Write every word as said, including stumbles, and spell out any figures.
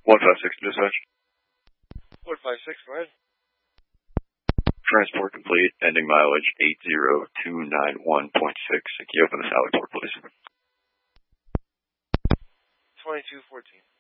one five six dispatch. one five six, go ahead. Transport complete, ending mileage eight zero two nine one point six. Can you open the Sally port, please? twenty-two fourteen.